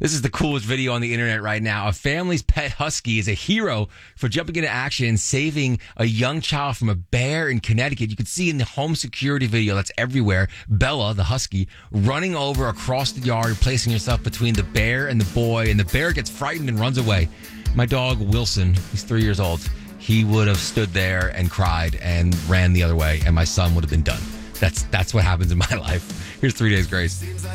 This is the coolest video on the internet right now. A family's pet husky is a hero for jumping into action and saving a young child from a bear in Connecticut. You can see in the home security video that's everywhere, Bella, the husky, running over across the yard, placing herself between the bear and the boy, and the bear gets frightened and runs away. My dog, Wilson, he's 3 years old. He would have stood there and cried and ran the other way, and my son would have been done. That's what happens in my life. Here's 3 Days Grace.